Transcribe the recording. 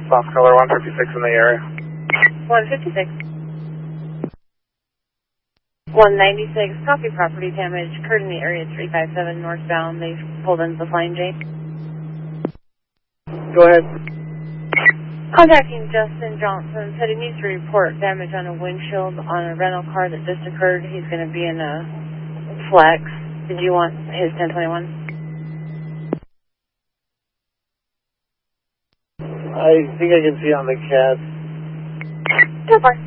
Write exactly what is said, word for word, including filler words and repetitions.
Soft color one fifty-six in the area. one fifty-six. one ninety-six, copy property damage, occurred in the area three five seven northbound. They've pulled into the Flying J. Go ahead. Contacting Justin Johnson, said he needs to report damage on a windshield on a rental car that just occurred. He's going to be in a Flex. Did you want his ten twenty-one? I think I can see on the C A D. So far.